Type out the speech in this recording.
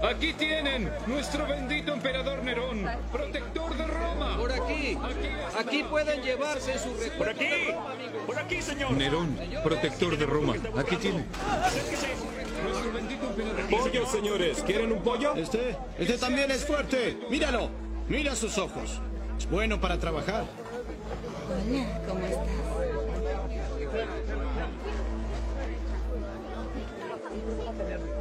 Aquí tienen, nuestro bendito emperador Nerón, protector de Roma. Por aquí. Aquí pueden llevarse su recuerdo. Por aquí. Por aquí, señor. Nerón, protector de Roma. Aquí tienen. Nuestro bendito emperador. Pollo, señores. ¿Quieren un pollo? Este también es fuerte. Míralo. Mira sus ojos. Es bueno para trabajar. Hola, ¿cómo estás?